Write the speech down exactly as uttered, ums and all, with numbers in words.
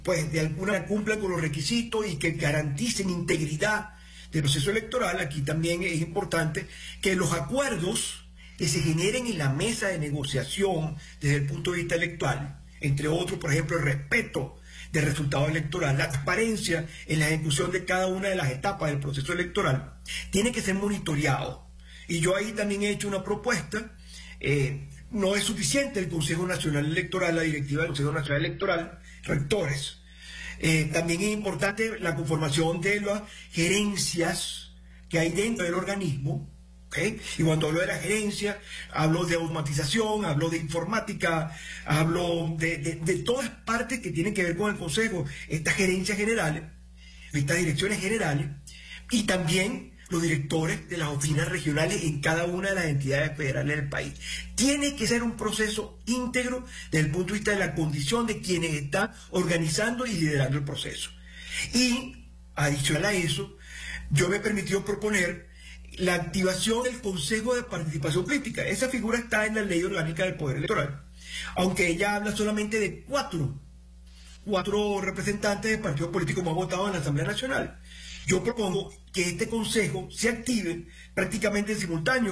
pues de alguna manera cumplan con los requisitos y que garanticen integridad del proceso electoral. Aquí también es importante que los acuerdos que se generen en la mesa de negociación desde el punto de vista electoral, entre otros, por ejemplo, el respeto del resultado electoral, la transparencia en la ejecución de cada una de las etapas del proceso electoral, tiene que ser monitoreado. Y yo ahí también he hecho una propuesta. Eh, no es suficiente el Consejo Nacional Electoral, la directiva del Consejo Nacional Electoral, rectores. Eh, también es importante la conformación de las gerencias que hay dentro del organismo. ¿Okay? Y cuando hablo de la gerencia, hablo de automatización, hablo de informática, hablo de, de, de todas partes que tienen que ver con el Consejo, estas gerencias generales, estas direcciones generales, y también los directores de las oficinas regionales en cada una de las entidades federales del país. Tiene que ser un proceso íntegro desde el punto de vista de la condición de quienes están organizando y liderando el proceso. Y, adicional a eso, yo me he permitido proponer la activación del Consejo de Participación Política. Esa figura está en la Ley Orgánica del Poder Electoral, aunque ella habla solamente de cuatro, cuatro representantes de partidos políticos más votados en la Asamblea Nacional. Yo propongo que este Consejo se active prácticamente en simultáneo